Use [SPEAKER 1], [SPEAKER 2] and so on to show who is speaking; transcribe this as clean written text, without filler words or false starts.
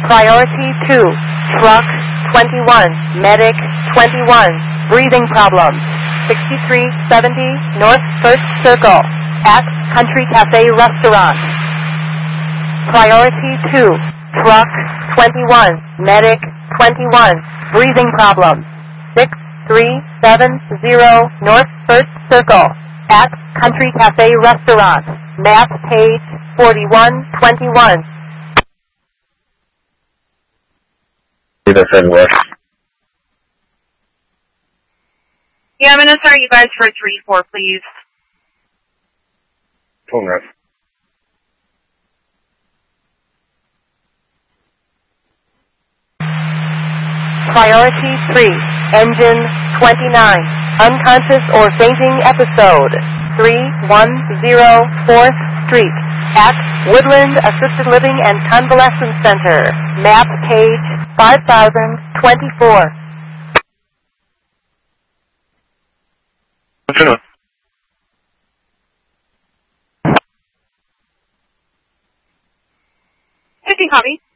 [SPEAKER 1] Priority 2, truck 21, medic 21, breathing problems. 6370 North 1st Circle at Country Cafe Restaurant. Priority 2, truck 21, medic 21, breathing problems. 6370 North 1st Circle at Country Cafe Restaurant. Map page 4121.
[SPEAKER 2] Either said what?
[SPEAKER 3] Yeah, I'm going to start you guys for 3-4, please.
[SPEAKER 2] Phone ref.
[SPEAKER 1] Priority 3, engine 29, unconscious or fainting episode. 310 4th Street at Woodland Assisted Living and Convalescent Center. Map page 5024.
[SPEAKER 2] What's up?
[SPEAKER 3] Fifty copy.